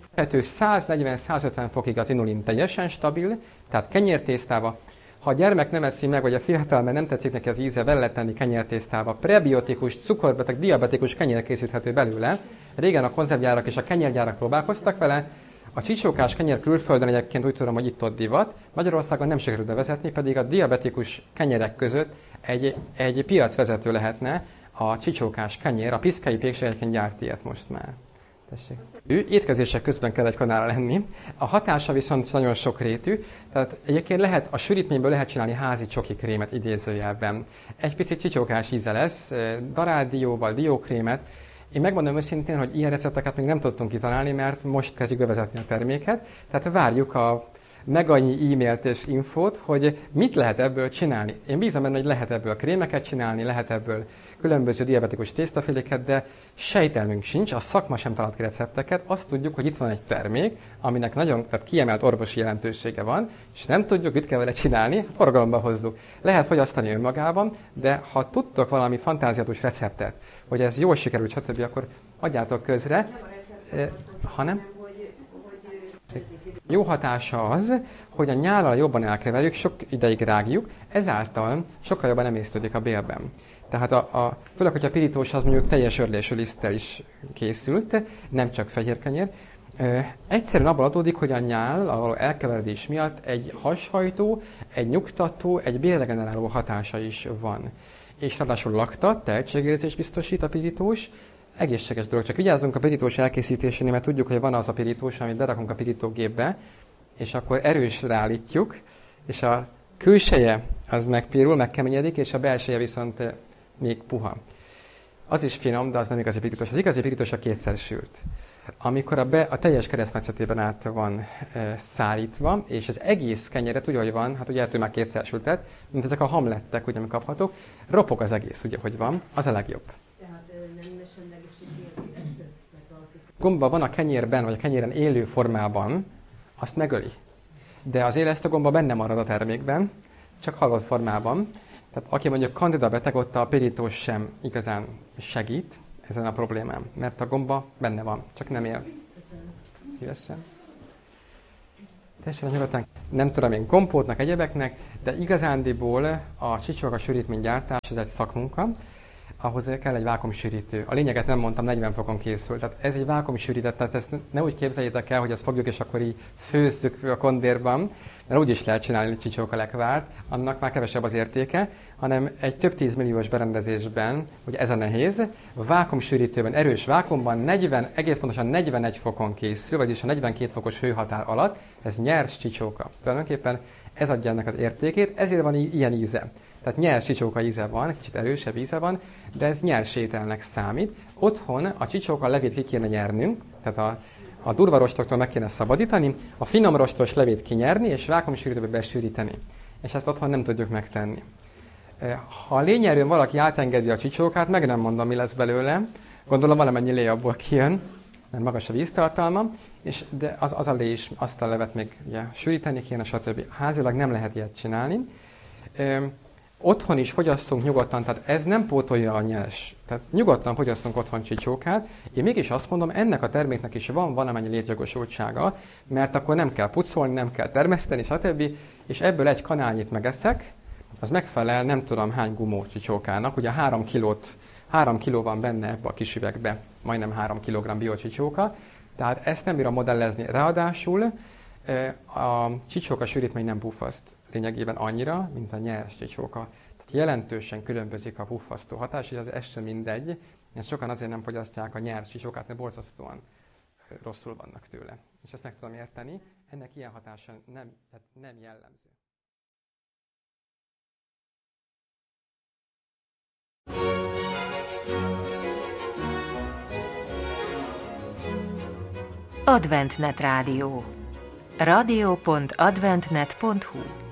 száznegyven-százötven fokig az inulin teljesen stabil, tehát kenyértésztába. Ha a gyermek nem eszi meg, vagy a fiatal, mert nem tetszik neki az íze, vele lehet tenni kenyértésztába. Prebiotikus, cukorbeteg, diabetikus kenyér készíthető belőle. Régen a konzervgyárak és a kenyérgyárak próbálkoztak vele. A csicsókás kenyér külföldön egyébként úgy tudom, hogy itt-ott divat. Magyarországon nem sikerült bevezetni, pedig a diabetikus kenyerek között egy, egy piacvezető lehetne a csicsókás kenyér. A Piszkályi Pékség egyébként gyárt ilyet most már. Tessék. Ő étkezések közben kell egy kanálra lenni. A hatása viszont nagyon sokrétű, tehát egyébként lehet, a sűrítményből lehet csinálni házi csoki krémet idézőjelben. Egy picit csicsókás íze lesz, darált dióval, diókrémet. Én megmondom őszintén, hogy ilyen recepteket még nem tudtunk kitalálni, mert most kezdjük bevezetni a terméket. Tehát várjuk a meg annyi e-mailt és infót, hogy mit lehet ebből csinálni. Én bízom benne, hogy lehet ebből krémeket csinálni, lehet ebből különböző diabetikus tésztaféléket, de sejtelmünk sincs, a szakma sem talált ki recepteket. Azt tudjuk, hogy itt van egy termék, aminek nagyon tehát kiemelt orvosi jelentősége van, és nem tudjuk, mit kell vele csinálni, forgalomba hozzuk. Lehet fogyasztani önmagában, de ha tudtok valami fantáziatos receptet, hogy ez jól sikerült, stb., akkor adjátok közre, hanem jó hatása az, hogy a nyállal jobban elkeverjük, sok ideig rágjuk, ezáltal sokkal jobban emésztődik a bélben. Tehát a, a, főleg, hogy a pirítós az mondjuk teljes örlésű liszttel is készült, nem csak fehér kenyér. E, egyszerűen abból adódik, hogy a nyál, a elkeveredés miatt egy hashajtó, egy nyugtató, egy bélregeneráló hatása is van. És ráadásul laktat, tehetségérzést biztosít a pirítós, egészséges dolog. Csak vigyázzunk a pirítós elkészítésénél, mert tudjuk, hogy van az a pirítós, amit berakunk a pirítógépbe, és akkor erősre állítjuk, és a külseje az megpirul, megkeményedik, és a belseje viszont még puha. Az is finom, de az nem igazi pirítós. Az igazi pirítós a kétszer sült. amikor a, be, a teljes keresztmetszetében át van e, szállítva, és az egész kenyeret úgy, hogy van, hát ugye ettől már kétszer sültet, mint ezek a hamlettek, ugye, ami kaphatók, ropog az egész, ugye, hogy van, az a legjobb. Tehát nem semlegesíti az élesztőt? Gomba van a kenyérben, vagy a kenyéren élő formában, azt megöli. De az élesztőgomba benne marad a termékben, csak halott formában. Tehát aki mondjuk kandida beteg, ott a pirítós sem igazán segít ezen a problémám, mert a gomba benne van, csak nem él. Szívesen. Teljesen nyugodtan. Nem tudom én kompótnak, egyebeknek, de igazándiból a csicsorga sűrítmény gyártás, ez egy szakmunka, ahhoz kell egy vákuumsűrítő. A lényeget nem mondtam, negyven fokon készül. Tehát ez egy vákuumsűrített, tehát ezt ne úgy képzeljétek el, hogy ezt fogjuk és akkor így főzzük a kondérban, mert úgy is lehet csinálni csicsókalekvárt, annak már kevesebb az értéke, hanem egy több tízmilliós berendezésben, ugye ez a nehéz, vákuumsűrítőben, erős vákuumban negyven, egész pontosan negyvenegy fokon készül, vagyis a negyvenkét fokos hőhatár alatt, ez nyers csicsóka. Tulajdonképpen ez adja ennek az értékét, ezért van ilyen íze. Tehát nyers csicsóka íze van, kicsit erősebb íze van, de ez nyers ételnek számít. Otthon a csicsóka levét ki kéne nyernünk, tehát a, a durva rostoktól meg kéne szabadítani, a finom rostos levét kinyerni, és vákuumsűrítőbe besűríteni. És ezt otthon nem tudjuk megtenni. Ha a lényerőn valaki átengedi a csicsókát, meg nem mondom, mi lesz belőle. Gondolom valamennyi lé abból kijön, mert magas a víztartalma, és de az, az a lé is, azt a levet még ugye, sűríteni kéne, stb. Házilag nem lehet ilyet csinálni. Otthon is fogyasszunk nyugodtan, tehát ez nem pótolja a nyers. Tehát nyugodtan fogyasszunk otthon csicsókát. Én mégis azt mondom, ennek a terméknek is van valamennyi létjogosultsága, mert akkor nem kell pucolni, nem kell termeszteni, stb. És ebből egy kanálnyit megeszek, az megfelel nem tudom hány gumó csicsókának. Ugye három kilót, három kiló van benne ebbe a kis üvegbe, majdnem három kilogramm biocsicsóka. Tehát ezt nem bírom modellezni. Ráadásul a csicsóka sűrítmény nem puffaszt lényegében annyira, mint a nyers csicsóka. Tehát jelentősen különbözik a puffasztó hatás, és az ez sem mindegy. És sokan azért nem fogyasztják a nyers csicsókát, mert borzasztóan rosszul vannak tőle. És ezt meg tudom érteni. Ennek ilyen hatása nem, tehát nem jellemző. Adventnet Rádió. rádió pont adventnet pont hu